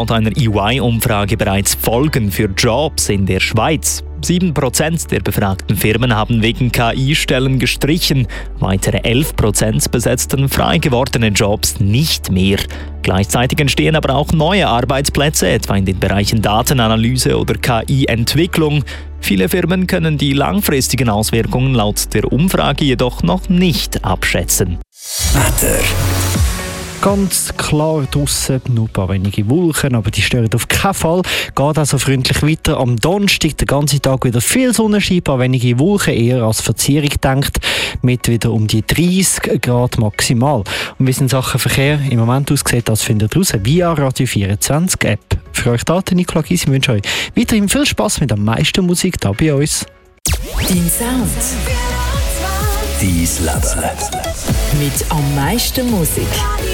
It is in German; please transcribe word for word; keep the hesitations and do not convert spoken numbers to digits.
Laut einer E Y-Umfrage bereits Folgen für Jobs in der Schweiz. sieben Prozent der befragten Firmen haben wegen K I-Stellen gestrichen. Weitere elf Prozent besetzten frei gewordene Jobs nicht mehr. Gleichzeitig entstehen aber auch neue Arbeitsplätze, etwa in den Bereichen Datenanalyse oder K I-Entwicklung. Viele Firmen können die langfristigen Auswirkungen laut der Umfrage jedoch noch nicht abschätzen. Wetter. Ganz klar draussen, nur ein paar wenige Wolken, aber die stören auf keinen Fall. Geht also freundlich weiter. Am Donnerstag den ganzen Tag wieder viel Sonnenschein, ein paar wenige Wolken, eher als Verzierung denkt, mit wieder um die dreißig Grad maximal. Und wie es in Sachen Verkehr im Moment aussieht, das findet ihr raus via Radio vierundzwanzig App. Für euch da, Nicola Gysi, ich wünsche euch weiterhin viel Spass mit am meisten Musik da bei uns. Dein Sound. Dein Leben. Mit am meisten Musik.